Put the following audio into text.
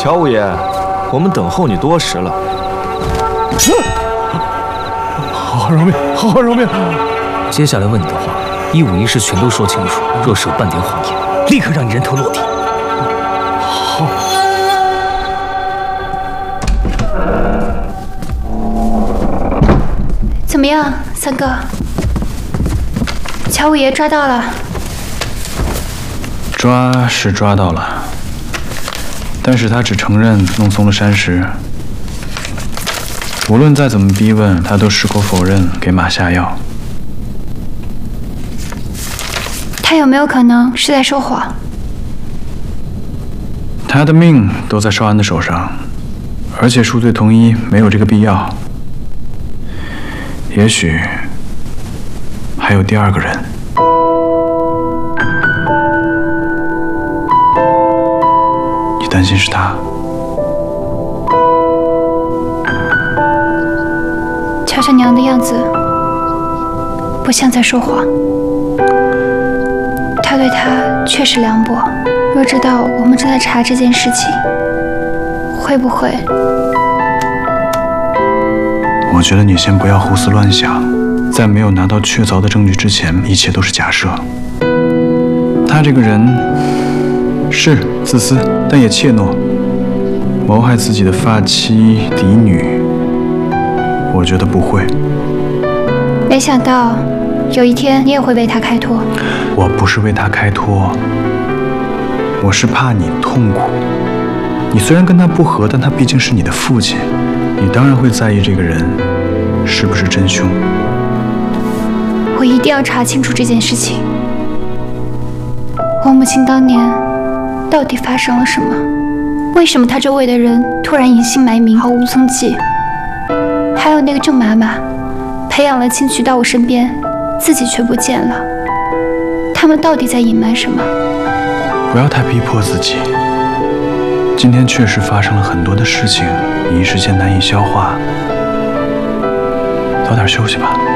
乔五爷，我们等候你多时了。 好好饶命，好好饶命！ 接下来问你的话，一五一十全都说清楚。若是有半点谎言，立刻让你人头落地。 好。 怎么样，三哥？乔五爷抓到了。 抓是抓到了，但是他只承认弄松了山石。无论再怎么逼问，他都矢口否认，给马下药。 他有没有可能是在说谎？ 他的命都在少安的手上，而且数罪同一，没有这个必要。也许还有第二个人。你担心是他？ 乔乔娘的样子不像在说谎，他对她确实凉薄。若知道我们正在查这件事情，会不会？ 我觉得你先不要胡思乱想，在没有拿到确凿的证据之前，一切都是假设。他这个人是自私，但也怯懦，谋害自己的发妻嫡女，我觉得不会。 没想到有一天你也会为他开脱。 我不是为他开脱，我是怕你痛苦。你虽然跟他不和，但他毕竟是你的父亲，你当然会在意这个人是不是真凶。 我一定要查清楚这件事情。我母亲当年到底发生了什么？为什么她周围的人突然隐姓埋名，毫无踪迹？还有那个郑妈妈，培养了亲婿到我身边，自己却不见了。他们到底在隐瞒什么？ 不要太逼迫自己。今天确实发生了很多的事情，你一时间难以消化，早点休息吧。